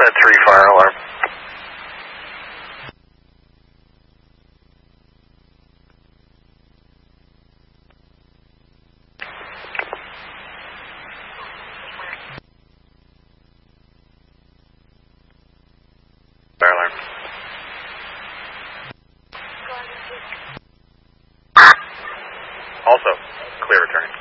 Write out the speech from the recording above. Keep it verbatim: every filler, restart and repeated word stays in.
Med three fire alarm. Fire alarm. Also, clear return.